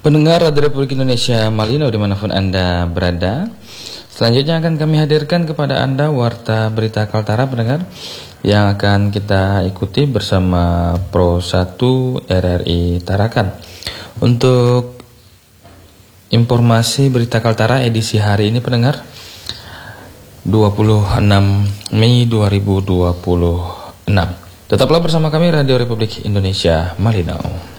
Pendengar Radio Republik Indonesia Malino dimanapun Anda berada, selanjutnya akan kami hadirkan kepada Anda Warta Berita Kaltara pendengar, yang akan kita ikuti bersama Pro 1 RRI Tarakan. Untuk informasi Berita Kaltara edisi hari ini pendengar, 26 Mei 2026. Tetaplah bersama kami Radio Republik Indonesia Malino.